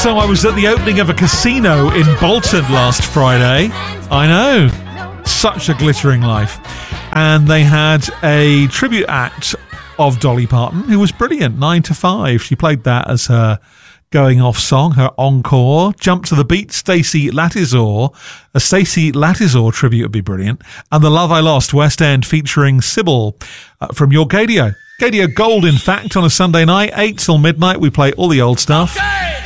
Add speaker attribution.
Speaker 1: So I was at the opening of a casino in Bolton last Friday. I know, such a glittering life. And they had a tribute act of Dolly Parton, who was brilliant, 9 to 5. She played that as her going off song, her encore. Jump to the Beat, Stacey Latizor. A Stacey Latizor tribute would be brilliant. And The Love I Lost, West End, featuring Sybil from Your Gadio. Gadio Gold, in fact, on a Sunday night, 8 till midnight. We play all the old stuff. Okay.